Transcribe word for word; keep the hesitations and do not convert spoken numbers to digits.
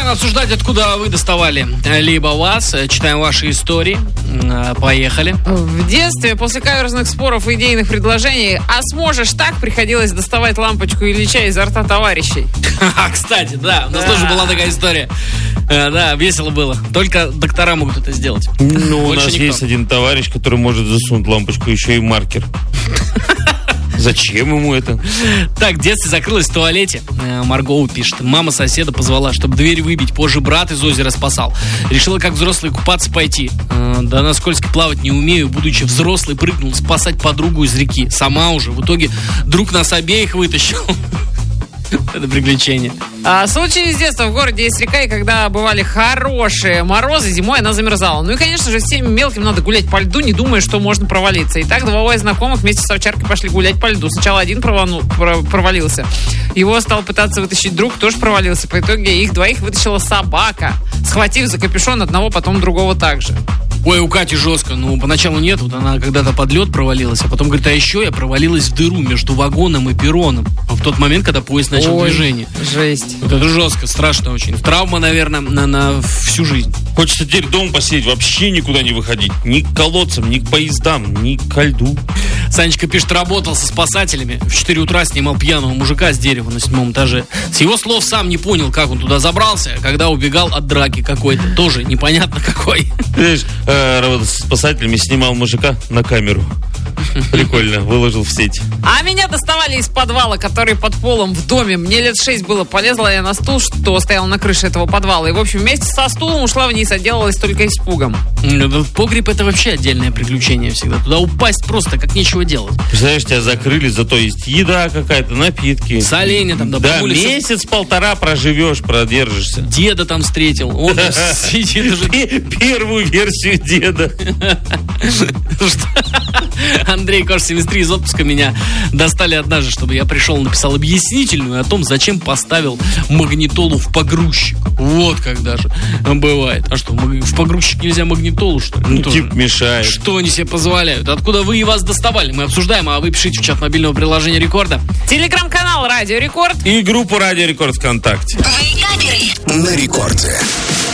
обсуждать, откуда вы доставали либо вас. Читаем ваши истории. Поехали. В детстве, после каверзных споров и идейных предложений, а сможешь так, приходилось доставать лампочку Ильича изо рта товарищей. Кстати, да, у нас тоже была такая история. Да, весело было. Только доктора могут это сделать. Ну, у нас есть один товарищ, который может засунуть лампочку еще и маркер. Зачем ему это? Так, в детстве закрылась в туалете. Маргоу пишет. Мама соседа позвала, чтобы дверь выбить. Позже брат из озера спасал. Решила, как взрослый, купаться пойти. Да на скользко плавать не умею. Будучи взрослый, прыгнул спасать подругу из реки. Сама уже. В итоге друг нас обеих вытащил. Это приключение. А, случай из детства. В городе есть река, и когда бывали хорошие морозы, зимой она замерзала. Ну и, конечно же, всем мелким надо гулять по льду, не думая, что можно провалиться. И так двое знакомых вместе с овчаркой пошли гулять по льду. Сначала один провану, провалился. Его стал пытаться вытащить друг, тоже провалился. По итоге их двоих вытащила собака, схватив за капюшон одного, потом другого также. Ой, у Кати жестко. Ну, поначалу нет. Вот она когда-то под лед провалилась, а потом говорит, а еще я провалилась в дыру между вагоном и перроном. В тот момент, когда поезд начал Ой, движение. Жесть. Вот это жестко, страшно очень. Травма, наверное, на, на всю жизнь. Хочется теперь дома посидеть, вообще никуда не выходить. Ни к колодцам, ни к поездам, ни ко льду. Санечка пишет, работал со спасателями. В четыре утра снимал пьяного мужика с дерева на седьмом этаже. С его слов сам не понял, как он туда забрался, когда убегал от драки какой-то. Тоже непонятно какой. Знаешь, э, работал со спасателями, снимал мужика на камеру. Прикольно, выложил в сеть. А меня доставали из подвала, который под полом в доме. Мне лет шесть было. Полезла я на стул, что стоял на крыше этого подвала. И, в общем, вместе со стулом ушла вниз, отделалась только испугом. Погреб — это вообще отдельное приключение всегда. Туда упасть просто как нечего делать. Представляешь, тебя закрыли, зато есть еда какая-то, напитки. Соленья там. Да, да месяц-полтора проживешь, продержишься. Деда там встретил. Он сидит уже. Первую версию деда. Андрей, Кош, семьдесят три из отпуска меня достали однажды, чтобы я пришел, написал объяснительную о том, зачем поставил магнитолу в погрузчик. Вот как даже бывает. А что, в погрузчик нельзя магнитолу, что ли? Ну, ну тип мешает. Что они себе позволяют? Откуда вы и вас доставали? Мы обсуждаем, а вы пишите в чат мобильного приложения Рекорда. Телеграм-канал Радио Рекорд. И группу Радио Рекорд ВКонтакте. На Рекорде.